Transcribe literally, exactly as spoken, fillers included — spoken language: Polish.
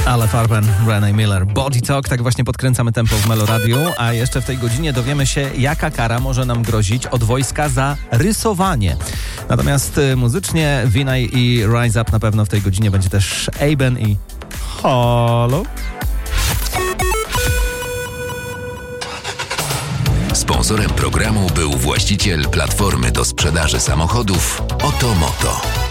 Ale Farben, Renee Miller, Body Talk, tak właśnie podkręcamy tempo w Meloradiu, a jeszcze w tej godzinie dowiemy się, jaka kara może nam grozić od wojska za rysowanie. Natomiast muzycznie Vinay i Rise Up na pewno w tej godzinie będzie też Aben i Halo. Sponsorem programu był właściciel platformy do sprzedaży samochodów Otomoto.